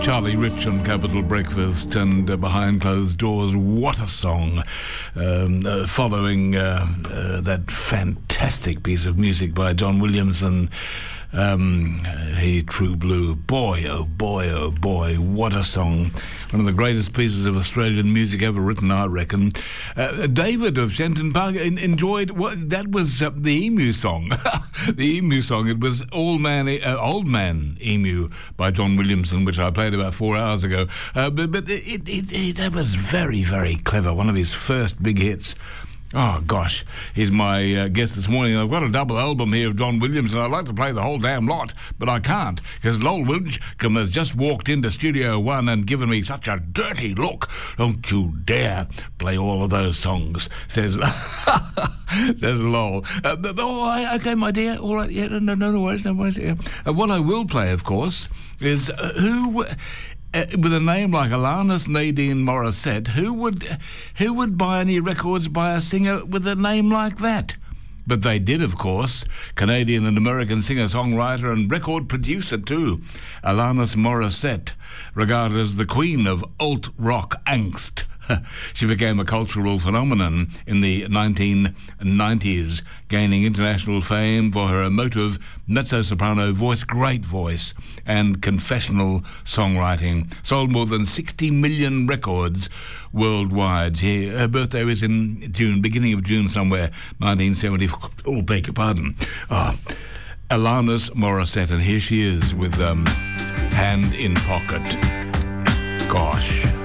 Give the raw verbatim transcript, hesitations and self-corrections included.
Charlie Rich on Capital Breakfast, and uh, Behind Closed Doors. What a song. Um, uh, following uh, uh, that fantastic piece of music by John Williamson, um, Hey True Blue. Boy, oh boy, oh boy, what a song. One of the greatest pieces of Australian music ever written, I reckon. Uh, David of Shenton Park in, enjoyed, what, that was uh, the Emu song. The Emu song, it was Old Man, uh, Old Man Emu by John Williamson, which I played about four hours ago. Uh, but but it, it, it, that was very, very clever. One of his first big hits. Oh, gosh, he's my uh, guest this morning. I've got a double album here of John Williams, and I'd like to play the whole damn lot, but I can't, because Lowell Wilcombe has just walked into Studio One and given me such a dirty look. Don't you dare play all of those songs, says says Lowell. Uh, but, oh, okay, my dear, all right, yeah, no, no, no worries, no worries. Yeah. Uh, what I will play, of course, is uh, who... Uh, with a name like Alanis Nadine Morissette, who would who would buy any records by a singer with a name like that? But they did, of course. Canadian and American singer-songwriter and record producer too, Alanis Morissette, regarded as the queen of alt-rock angst. She became a cultural phenomenon in the nineteen nineties, gaining international fame for her emotive mezzo-soprano voice, great voice, and confessional songwriting. Sold more than sixty million records worldwide. She, her birthday was in June, beginning of June somewhere, nineteen seventy-four. Oh, beg your pardon. Oh, Alanis Morissette, and here she is with um, Hand in Pocket. Gosh.